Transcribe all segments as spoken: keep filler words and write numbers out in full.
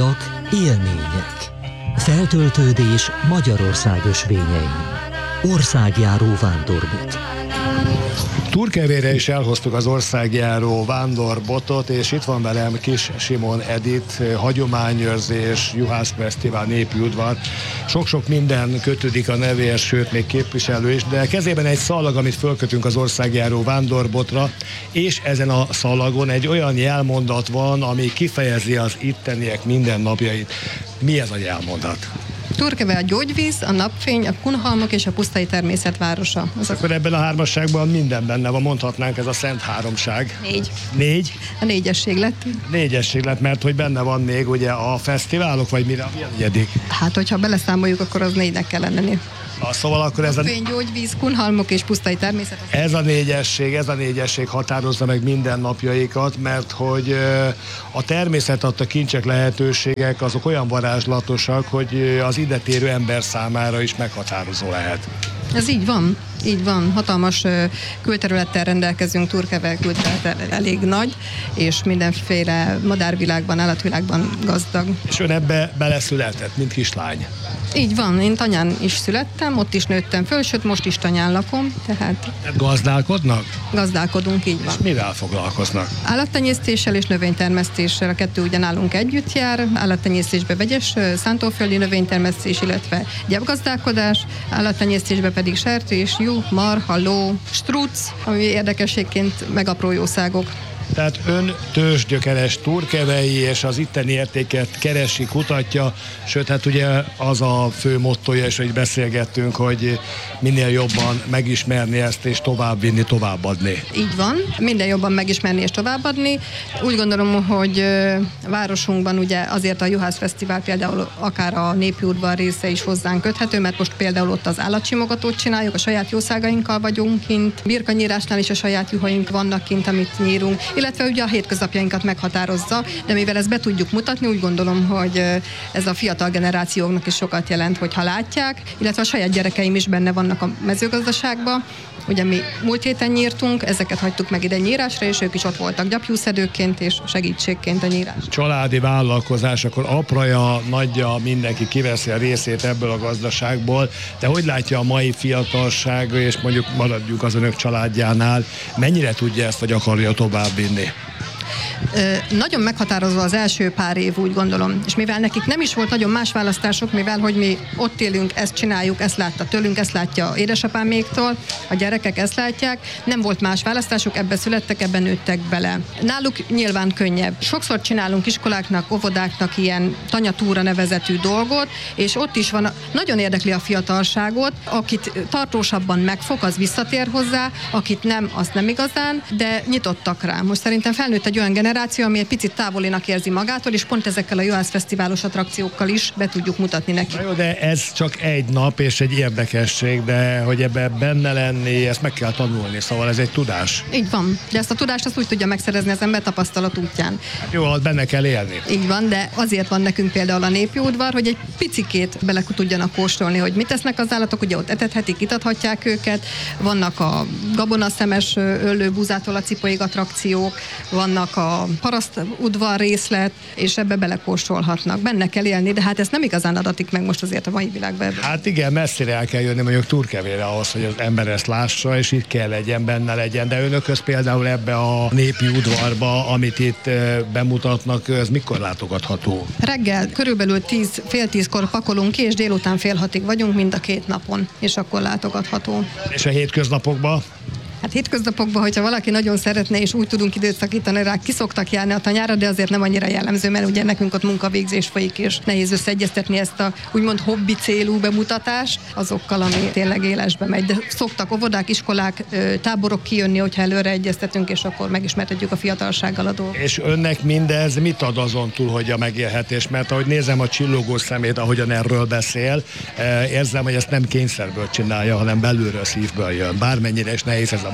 Szavak, élmények. Feltöltődés Magyarország ösvényein. Országjáró vándorbolt. Turkevére is elhoztuk az országjáró vándorbotot, és itt van velem Kis Simon Edit, hagyományőrzés, Juhász Fesztivál, népi udvar. Sok-sok minden kötődik a nevéhez, sőt még képviselő is, de kezében egy szalag, amit fölkötünk az országjáró vándorbotra, és ezen a szalagon egy olyan jelmondat van, ami kifejezi az itteniek mindennapjait. Mi ez a jelmondat? Turkeve a gyógyvíz, a napfény, a kunhalmok és a pusztai természet városa. Az akkor ebben a hármasságban minden benne van, mondhatnánk, ez a szent háromság. Négy. Négy? A négyesség lett. Négyesség lett, mert hogy benne van még ugye a fesztiválok, vagy mire? Mi a negyedik? Hát, hogyha beleszámoljuk, akkor az négynek kell lenni. Na, szóval akkor ez a... Napfény, gyógyvíz, kunhalmok és pusztai természet. Ez a négyesség, ez a négyesség határozza meg mindennapjaikat, mert hogy a természet adta kincsek, lehetőségek, azok olyan varázslatosak, hogy az ide térő ember számára is meghatározó lehet. Ez így van, így van. Hatalmas külterülettel rendelkezünk, Turkeve külterülete elég nagy, és mindenféle madárvilágban, állatvilágban gazdag. És ön ebbe beleszületett, mint kislány? Így van, én Tanyán is születtem, ott is nőttem föl, sőt most is Tanyán lakom, tehát... Tehát gazdálkodnak? Gazdálkodunk, így van. És mivel foglalkoznak? Állattenyésztéssel és növénytermesztéssel, a kettő ugye nálunk együtt jár, állattenyésztésbe vegyes szántóföldi növénytermesztés, illetve gyepgazdálkodás, állattenyésztésbe pedig sertés, juh, marha, ló, struc, ami érdekességként megapró jószágok. Tehát ön tőzsgyökeres turkevei, és az itteni értéket keresi, kutatja, sőt, hát ugye az a fő mottoja, és hogy beszélgettünk, hogy minél jobban megismerni ezt, és továbbvinni, továbbadni. Így van, minden jobban megismerni és továbbadni. Úgy gondolom, hogy a városunkban ugye azért a Juhász Fesztivál például akár a népi udvar része is hozzánk köthető, mert most például ott az állatsimogatót csináljuk, a saját jószágainkkal vagyunk kint, birkanyírásnál is a saját juhaink vannak kint, amit nyírunk, illetve ugye a hétköznapjainkat meghatározza, de mivel ezt be tudjuk mutatni, úgy gondolom, hogy ez a fiatal generációknak is sokat jelent, hogyha látják, illetve a saját gyerekeim is benne vannak a mezőgazdaságban. Ugye mi múlt héten nyírtunk, ezeket hagytuk meg ide nyírásra, és ők is ott voltak gyapjúszedőként és segítségként a nyírás. Családi vállalkozás, akkor apraja, nagyja, mindenki kiveszi a részét ebből a gazdaságból, de hogy látja a mai fiatalság, és mondjuk maradjuk az önök családjánál, mennyire tudja ezt, vagy akarja továbbvinni? Ö, nagyon meghatározó az első pár év, úgy gondolom. És mivel nekik nem is volt nagyon más választások, mivel hogy mi ott élünk, ezt csináljuk, ezt látta tőlünk, ezt látja édesapáméktól, a gyerekek ezt látják, nem volt más választásuk, ebbe születtek, ebben nőttek bele. Náluk nyilván könnyebb. Sokszor csinálunk iskoláknak, óvodáknak ilyen tanyatúra nevezetű dolgot, és ott is van, nagyon érdekli a fiatalságot, akit tartósabban megfog, az visszatér hozzá, akit nem, azt nem igazán, de nyitottak rá. Most szerintem felnőtt egy olyan generáció, ami egy picit távolinak érzi magától, és pont ezekkel a Juhász Fesztiválos attrakciókkal is be tudjuk mutatni neki. Na jó, de ez csak egy nap és egy érdekesség, de hogy ebben benne lenni, ezt meg kell tanulni, szóval ez egy tudás. Így van, de ezt a tudást azt úgy tudja megszerezni az ember tapasztalat útján. Hát jó, hát benne kell élni. Így van, de azért van nekünk például a népi udvar, hogy egy picikét bele tudjanak kóstolni, hogy mit tesznek az állatok, ugye ott etethetik, itathatják őket, vannak a gabonaszemes öllőbúzától a cipóig attrakciók, vannak a paraszt udvar részlet, és ebbe belekóstolhatnak. Benne kell élni, de hát ez nem igazán adatik meg most azért a mai világban. Ebben. Hát igen, messzire el kell jönni mondjuk Turkevére ahhoz, hogy az ember ezt lássa, és itt kell legyen, benne legyen. De önökhöz például ebbe a népi udvarba, amit itt bemutatnak, ez mikor látogatható? Reggel körülbelül tíz, fél tízkor pakolunk ki, és délután fél hatig vagyunk mind a két napon, és akkor látogatható. És a hétköznapokban? Hát hétköznapokban, hogyha valaki nagyon szeretne, és úgy tudunk időt szakítani rá, ki szoktak járni a tanyára, de azért nem annyira jellemző, mert ugye nekünk ott munkavégzés folyik, és nehéz összeegyeztetni ezt a úgymond hobbi célú bemutatást azokkal, ami tényleg élesbe megy. De szoktak óvodák, iskolák, táborok kijönni, hogyha előre egyeztetünk, és akkor megismertetjük a fiatalsággal a dolgot. És önnek mindez mit ad azon túl, hogy a megélhetés? Mert ahogy nézem a csillogó szemét, ahogyan erről beszél, érzem, hogy ezt nem kényszerből csinálja, hanem belülről, szívből jön. Bármennyire is nehéz ez a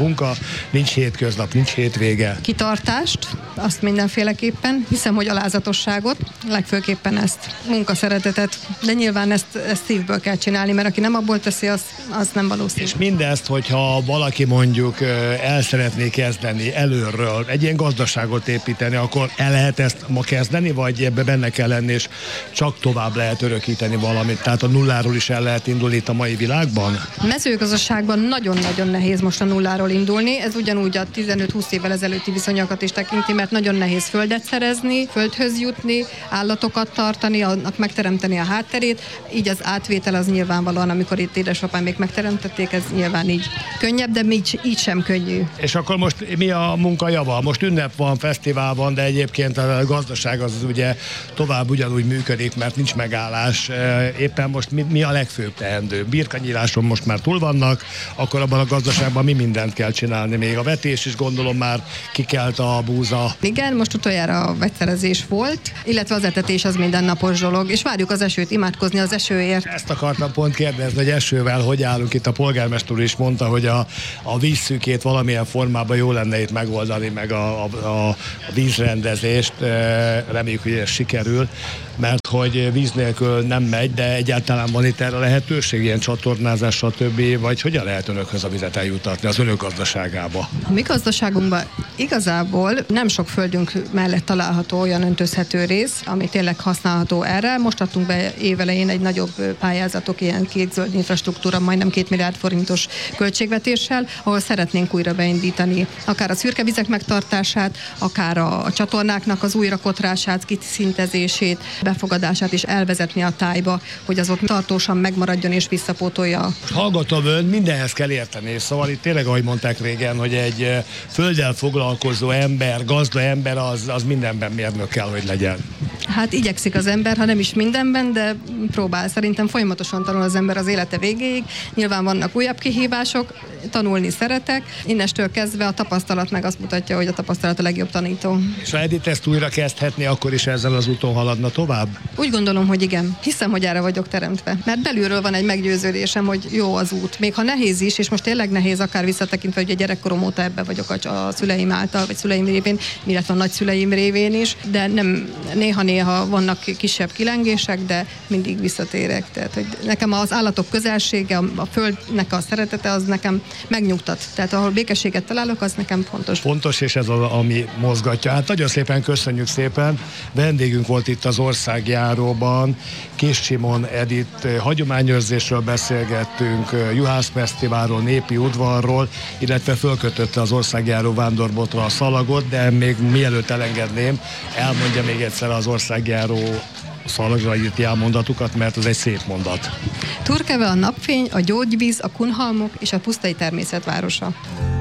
munka, nincs hétköznap, nincs hétvége. Kitartást, azt mindenféleképpen, hiszem, hogy alázatosságot, legfőképpen ezt, munkaszeretetet, de nyilván ezt, ezt szívből kell csinálni, mert aki nem abból teszi, az, az nem valószínű. És mindezt, hogyha valaki mondjuk el szeretné kezdeni előről, egy ilyen gazdaságot építeni, akkor el lehet ezt ma kezdeni, vagy ebbe benne kell lenni, és csak tovább lehet örökíteni valamit, tehát a nulláról is el lehet indulni itt a mai világban? Mezőgazdaságban nagyon-nagyon nehéz most a nulláról indulni, ez ugyanúgy a tizenöt-húsz évvel ezelőtti viszonyokat is tekinti, mert nagyon nehéz földet szerezni, földhöz jutni, állatokat tartani, annak megteremteni a hátterét, így az átvétel az nyilvánvalóan, amikor itt édesapám még megteremtették, ez nyilván így könnyebb, de így, így sem könnyű. És akkor most mi a munka java? Most ünnep van, fesztivál van, de egyébként a gazdaság az ugye tovább ugyanúgy működik, mert nincs megállás. Éppen most mi, mi a legfőbb teendő? Birkanyíláson most már túl vannak, akkor abban a gazdaságban mi mindent kell csinálni. Még a vetés is gondolom már kikelt a búza. Igen, most utoljára a vegyszerezés volt, illetve az etetés az mindennapos dolog, és várjuk az esőt, imádkozni az esőért. Ezt akartam pont kérdezni, hogy esővel hogy állunk. Itt a polgármester is mondta, hogy a, a vízszűkét valamilyen formában jó lenne itt megoldani, meg a, a, a vízrendezést. Reméljük, hogy ez sikerül, mert hogy víz nélkül nem megy, de egyáltalán van itt erre lehetőség, ilyen csatornázás, stb. Vagy hogyan lehet önökhöz a vizet eljutatni az önök gazdaságába? A mi gazdaságunkban igazából nem sok földünk mellett található olyan öntözhető rész, ami tényleg használható erre. Most adtunk be évelején egy nagyobb pályázatok, ilyen kék-zöld infrastruktúra, majdnem két milliárd forintos költségvetéssel, ahol szeretnénk újra beindítani akár a szürke vizek megtartását, akár a csatornáknak az újrakotrását, kiszintezését, befogadását is elvezetni a tájba, hogy az ott tartósan megmaradjon és visszapótolja. Hallgatom ön, mindenhez kell érteni, szóval itt tényleg, ahogy mondták régen, hogy egy földdel foglalkozó ember, gazda ember, az, az mindenben mérnök kell, hogy legyen. Hát igyekszik az ember, ha nem is mindenben, de próbál. Szerintem folyamatosan tanul az ember az élete végéig. Nyilván vannak újabb kihívások, tanulni szeretek. Innestől kezdve a tapasztalat meg azt mutatja, hogy a tapasztalat a legjobb tanító. És ha Edith ezt újra kezdhetné, akkor is ezzel az úton haladna tovább? Úgy gondolom, hogy igen. Hiszem, hogy erre vagyok teremtve. Mert belülről van egy meggyőződésem, hogy jó az út. Még ha nehéz is, és most tényleg nehéz, akár visszatekintve, hogy a gyerekkorom óta ebbe vagyok a, a szüleim által, vagy szüleim révén, illetve a nagyszüleim révén is, de nem néha-néha vannak kisebb kilengések, de mindig visszatérek. Tehát, hogy nekem az állatok közelsége, a földnek a szeretete, az nekem megnyugtat. Tehát ahol békességet találok, az nekem fontos. Fontos, és ez az, ami mozgatja. Hát nagyon szépen köszönjük szépen. Vendégünk volt itt az Országjáróban, Kiss Simon Edith, hagyományőrzésről beszélgettünk, Juhász Fesztiválról, népi udvarról, illetve fölkötötte az Országjáró vándorbotra a szalagot, de még mielőtt elengedném, elmondja még egyszer az Országjáró szalagra írt jelmondatukat, mert ez egy szép mondat. Turkeve a napfény, a gyógyvíz, a kunhalmok és a pusztai természet városa.